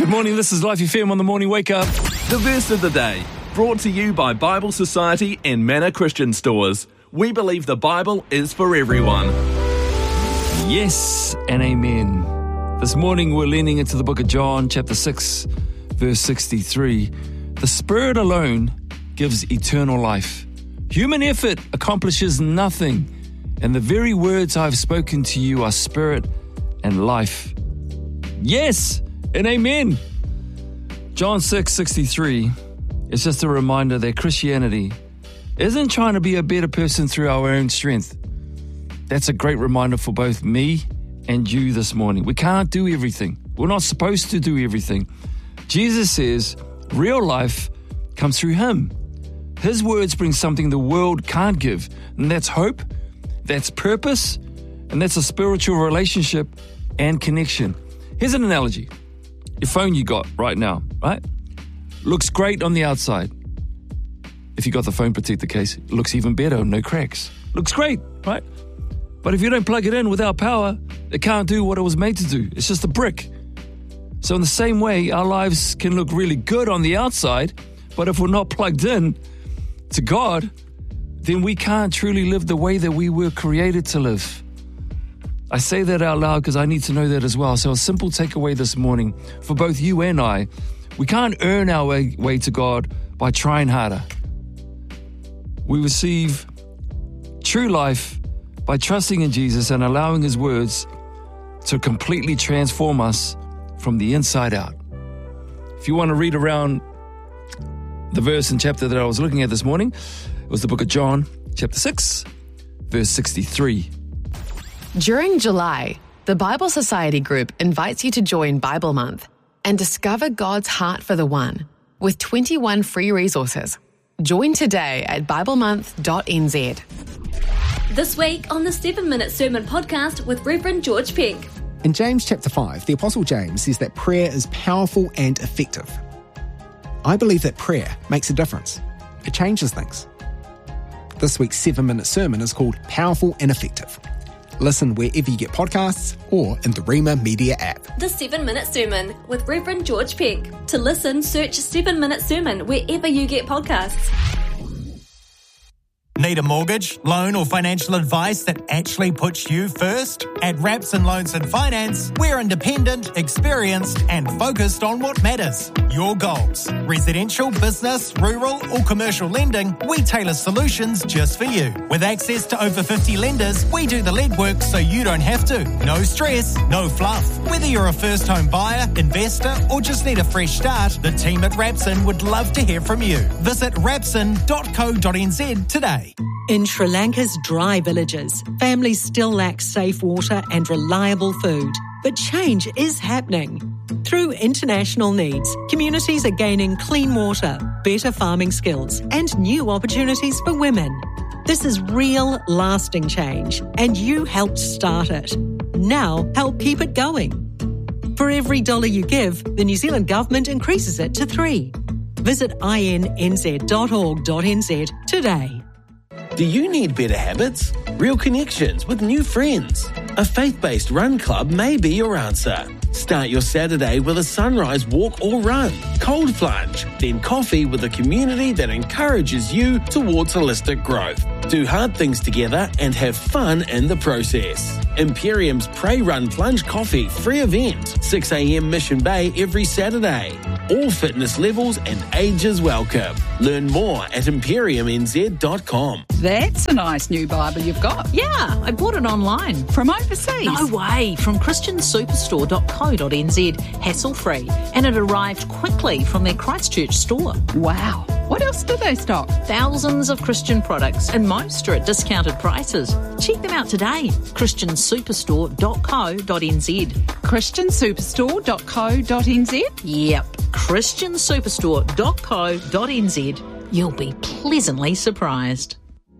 Good morning, this is Life FM on the Morning Wake Up. The verse of the day, brought to you by Bible Society and Manor Christian Stores. We believe the Bible is for everyone. Yes and amen. This morning we're leaning into the book of John, chapter 6, verse 63. The Spirit alone gives eternal life. Human effort accomplishes nothing, and the very words I've spoken to you are spirit and life. Yes and amen. John 6:63 is just a reminder that Christianity isn't trying to be a better person through our own strength. That's a great reminder for both me and you this morning. We can't do everything. We're not supposed to do everything. Jesus says real life comes through Him. His words bring something the world can't give, and that's hope, that's purpose, and that's a spiritual relationship and connection. Here's an analogy. Your phone you got right now, right? Looks great on the outside. If you got the phone protector case, it looks even better, no cracks. Looks great, right? But if you don't plug it in without power, it can't do what it was made to do. It's just a brick. So in the same way, our lives can look really good on the outside, but if we're not plugged in to God, then we can't truly live the way that we were created to live. I say that out loud because I need to know that as well. So a simple takeaway this morning for both you and I, we can't earn our way to God by trying harder. We receive true life by trusting in Jesus and allowing His words to completely transform us from the inside out. If you want to read around the verse and chapter that I was looking at this morning, it was the book of John, chapter 6, verse 63. During July, the Bible Society Group invites you to join Bible Month and discover God's heart for the one with 21 free resources. Join today at biblemonth.nz. This week on the 7-Minute Sermon Podcast with Reverend George Peck. In James chapter 5, the Apostle James says that prayer is powerful and effective. I believe that prayer makes a difference. It changes things. This week's 7-Minute Sermon is called Powerful and Effective. Listen wherever you get podcasts or in the Rima Media app. The 7-Minute Sermon with Reverend George Peck. To listen, search 7-Minute Sermon wherever you get podcasts. Need a mortgage, loan or financial advice that actually puts you first? At Rapson Loans and Finance, we're independent, experienced and focused on what matters. Your goals. Residential, business, rural or commercial lending, we tailor solutions just for you. With access to over 50 lenders, we do the legwork so you don't have to. No stress, no fluff. Whether you're a first home buyer, investor or just need a fresh start, the team at Rapson would love to hear from you. Visit rapson.co.nz today. In Sri Lanka's dry villages, families still lack safe water and reliable food. But change is happening. Through international needs, communities are gaining clean water, better farming skills, and new opportunities for women. This is real, lasting change, and you helped start it. Now, help keep it going. For every $1 you give, the New Zealand government increases it to 3. Visit innz.org.nz today. Do you need better habits? Real connections with new friends? A faith-based run club may be your answer. Start your Saturday with a sunrise walk or run, cold plunge, then coffee with a community that encourages you towards holistic growth. Do hard things together and have fun in the process. Imperium's Pray Run Plunge Coffee free event, 6 a.m. Mission Bay every Saturday. All fitness levels and ages welcome. Learn more at imperiumnz.com. That's a nice new Bible you've got. Yeah, I bought it online. From overseas? No way, from christiansuperstore.co.nz, hassle-free. And it arrived quickly from their Christchurch store. Wow. What else do they stock? Thousands of Christian products, and most are at discounted prices. Check them out today. christiansuperstore.co.nz. christiansuperstore.co.nz? Yep, christiansuperstore.co.nz. You'll be pleasantly surprised.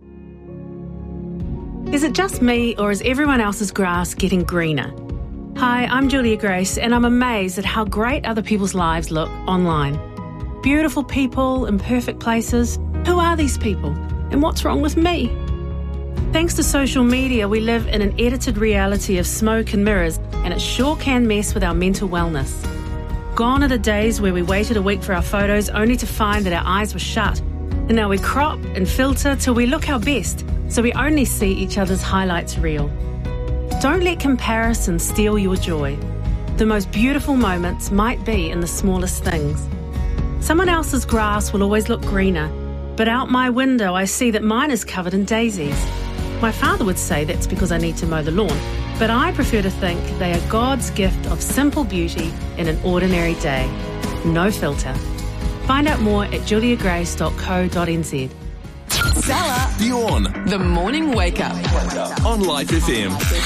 Is it just me, or is everyone else's grass getting greener? Hi, I'm Julia Grace, and I'm amazed at how great other people's lives look online. Beautiful people in perfect places. Who are these people? And what's wrong with me? Thanks to social media, we live in an edited reality of smoke and mirrors, and it sure can mess with our mental wellness. Gone are the days where we waited a week for our photos only to find that our eyes were shut. And now we crop and filter till we look our best, so we only see each other's highlights reel. Don't let comparison steal your joy. The most beautiful moments might be in the smallest things. Someone else's grass will always look greener, but out my window I see that mine is covered in daisies. My father would say that's because I need to mow the lawn, but I prefer to think they are God's gift of simple beauty in an ordinary day. No filter. Find out more at juliagrace.co.nz. Bjorn. The Morning Wake Up. On Life FM.